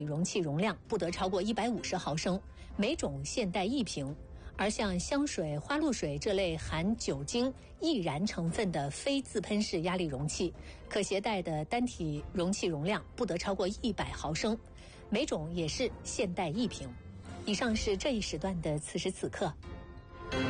容器容量不得超过150毫升，每种限带1瓶。而像香水、花露水这类含酒精、易燃成分的非自喷式压力容器，可携带的单体容器容量不得超过100毫升，每种也是限带1瓶。以上是这一时段的此时此刻，